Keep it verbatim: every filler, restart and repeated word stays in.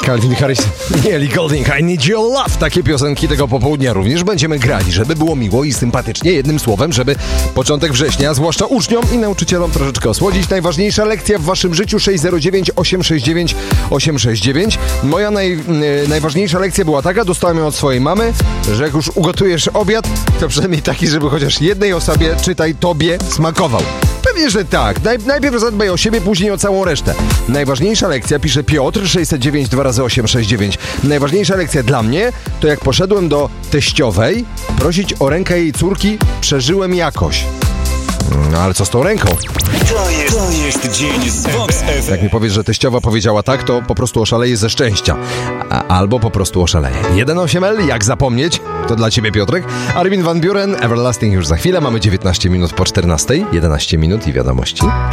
Calvin Harris i Ellie Goulding, I Need Your Love. Takie piosenki tego popołudnia również będziemy grali, żeby było miło i sympatycznie. Jednym słowem, żeby początek września, zwłaszcza uczniom i nauczycielom, troszeczkę osłodzić. Najważniejsza lekcja w waszym życiu sześć zero dziewięć osiem sześć dziewięć osiem sześć dziewięć. Moja naj, yy, najważniejsza lekcja była taka, dostałem ją od swojej mamy, że jak już ugotujesz obiad, to przynajmniej taki, żeby chociaż jednej osobie, czytaj tobie, smakował. Pewnie, że tak. Naj, najpierw zadbaj o siebie, później o całą resztę. Najważniejsza lekcja, pisze Piotr, sześćset dziewięć dwa razy osiem sześć dziewięć. Najważniejsza lekcja dla mnie, to jak poszedłem do teściowej prosić o rękę jej córki, przeżyłem jakoś. No ale co z tą ręką? To jest, to jest dzień z Vox F M. Jak mi powiesz, że teściowa powiedziała tak, to po prostu oszaleje ze szczęścia. A, albo po prostu oszaleje. jeden osiem L, jak zapomnieć? To dla ciebie, Piotrek. Armin van Buuren, Everlasting już za chwilę. Mamy dziewiętnaście minut po czternastej. jedenaście minut i wiadomości.